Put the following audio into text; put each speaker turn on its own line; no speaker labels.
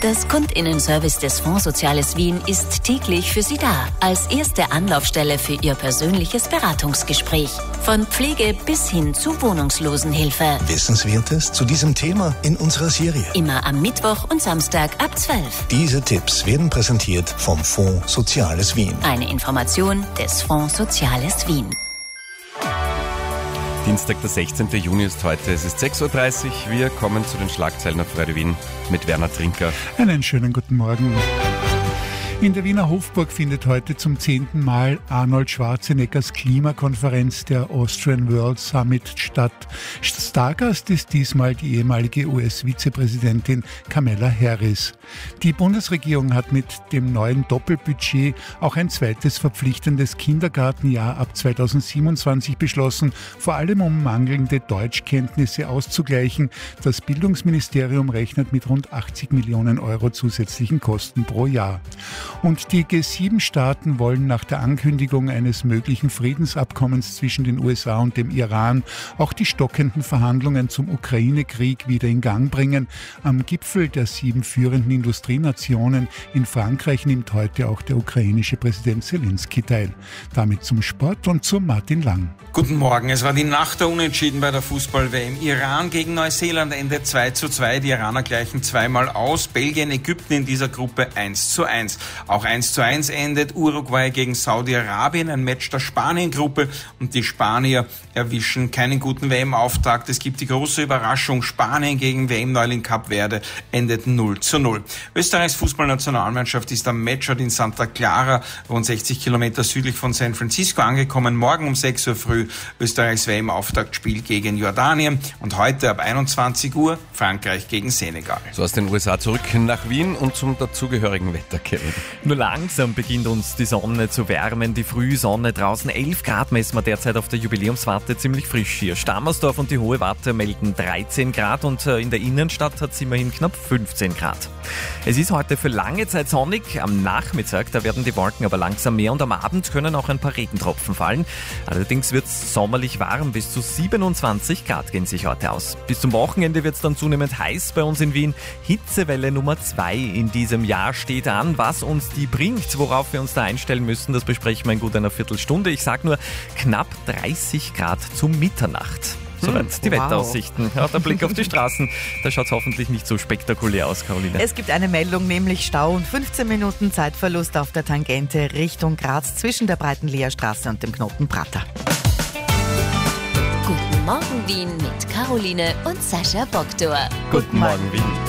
Das Kundinnenservice des Fonds Soziales Wien ist täglich für Sie da, als erste Anlaufstelle für Ihr persönliches Beratungsgespräch. Von Pflege bis hin zu Wohnungslosenhilfe.
Wissenswertes zu diesem Thema in unserer Serie.
Immer am Mittwoch und Samstag ab 12.
Diese Tipps werden präsentiert vom Fonds Soziales Wien.
Eine Information des Fonds Soziales Wien.
Dienstag, der 16. Juni ist heute. Es ist 6.30 Uhr. Wir kommen zu den Schlagzeilen auf Radio Wien mit Werner Trinker.
Einen schönen guten Morgen. In der Wiener Hofburg findet heute zum 10. Mal Arnold Schwarzeneggers Klimakonferenz, der Austrian World Summit, statt. Stargast ist diesmal die ehemalige US-Vizepräsidentin Kamala Harris. Die Bundesregierung hat mit dem neuen Doppelbudget auch ein zweites verpflichtendes Kindergartenjahr ab 2027 beschlossen, vor allem um mangelnde Deutschkenntnisse auszugleichen. Das Bildungsministerium rechnet mit rund 80 Millionen Euro zusätzlichen Kosten pro Jahr. Und die G7-Staaten wollen nach der Ankündigung eines möglichen Friedensabkommens zwischen den USA und dem Iran auch die stockenden Verhandlungen zum Ukraine-Krieg wieder in Gang bringen. Am Gipfel der 7 führenden Industrienationen in Frankreich nimmt heute auch der ukrainische Präsident Zelensky teil. Damit zum Sport und zu Martin Lang.
Guten Morgen. Es war die Nacht der Unentschieden bei der Fußball-WM. Iran gegen Neuseeland endet 2:2. Die Iraner gleichen zweimal aus. Belgien, Ägypten in dieser Gruppe 1:1. Auch 1:1 endet Uruguay gegen Saudi-Arabien, ein Match der Spanien-Gruppe. Und die Spanier erwischen keinen guten WM-Auftakt. Es gibt die große Überraschung. Spanien gegen WM-Neuling Kap Verde endet 0:0. Österreichs Fußballnationalmannschaft ist am Matchort in Santa Clara, rund 60 Kilometer südlich von San Francisco, angekommen. Morgen um 6 Uhr früh Österreichs WM-Auftaktspiel gegen Jordanien. Und heute ab 21 Uhr Frankreich gegen Senegal.
So aus den USA zurück nach Wien und zum dazugehörigen Wetter, Kevin.
Nur langsam beginnt uns die Sonne zu wärmen, die Frühsonne draußen. 11 Grad messen wir derzeit auf der Jubiläumswarte, ziemlich frisch hier. Stammersdorf und die Hohe Warte melden 13 Grad und in der Innenstadt hat es immerhin knapp 15 Grad. Es ist heute für lange Zeit sonnig. Am Nachmittag, da werden die Wolken aber langsam mehr und am Abend können auch ein paar Regentropfen fallen. Allerdings wird es sommerlich warm, bis zu 27 Grad gehen sich heute aus. Bis zum Wochenende wird es dann zunehmend heiß bei uns in Wien. Hitzewelle Nummer 2 in diesem Jahr steht an. Was uns die bringt, worauf wir uns da einstellen müssen, das besprechen wir in gut einer Viertelstunde. Ich sage nur knapp 30 Grad zu Mitternacht. Soweit die Wetteraussichten. Ja, der Blick auf die Straßen, da schaut es hoffentlich nicht so spektakulär aus, Caroline.
Es gibt eine Meldung, nämlich Stau und 15 Minuten Zeitverlust auf der Tangente Richtung Graz zwischen der Breiten Leerstraße und dem Knoten Prater.
Guten Morgen Wien mit Caroline und Sascha Bogdor.
Guten Morgen, Wien.